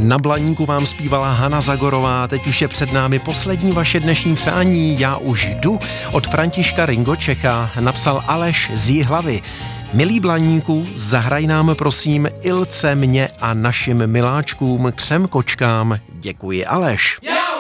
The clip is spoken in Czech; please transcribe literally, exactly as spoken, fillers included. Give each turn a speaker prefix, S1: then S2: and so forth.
S1: Na Blaníku vám zpívala Hana Zagorová, teď už je před námi poslední vaše dnešní přání, já už jdu. Od Františka Ringočecha napsal Aleš z Jihlavy. Milý Blaníku, zahraj nám prosím Ilce, mě a našim miláčkům, třem kočkám. Děkuji, Aleš. Yeah!